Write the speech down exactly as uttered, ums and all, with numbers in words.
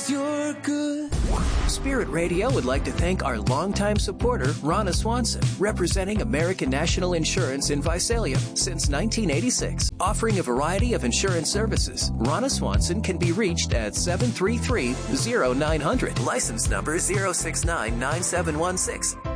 'cause you're good. Spirit Radio would like to thank our longtime supporter, Ronna Swanson, representing American National Insurance in Visalia since nineteen eighty-six. Offering a variety of insurance services, Ronna Swanson can be reached at seven three three, zero nine zero zero, license number zero six nine nine seven one six.